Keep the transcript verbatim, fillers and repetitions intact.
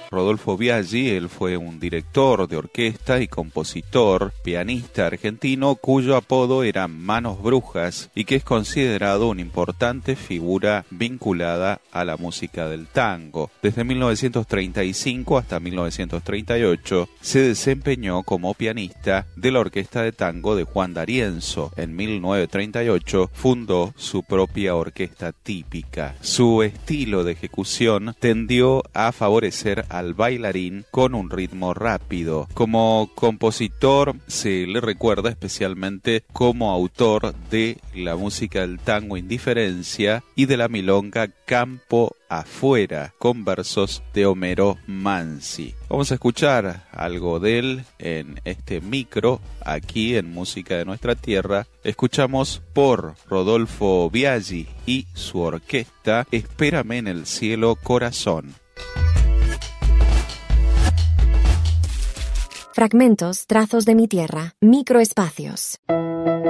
Rodolfo Biaggi. Él fue un director de orquesta y compositor, pianista argentino, cuyo apodo era Manos Brujas y que es considerado una importante figura vinculada a la música del tango. Desde mil novecientos treinta y cinco hasta mil novecientos treinta y ocho se desempeñó como pianista de la Orquesta de Tango de Juan D'Arienzo. En mil novecientos treinta y ocho fundó su propia orquesta típica. Su estilo de ejecución tendió a favorecer al bailarín con un ritmo rápido. Como compositor se le recuerda especialmente como autor de la música del tango Indiferencia y de la milonga Campo Afuera, con versos de Homero Mansi. Vamos a escuchar algo de él en este micro, aquí en Música de Nuestra Tierra. Escuchamos por Rodolfo Biaggi y su orquesta Espérame en el cielo, corazón. Fragmentos, trazos de mi tierra, microespacios.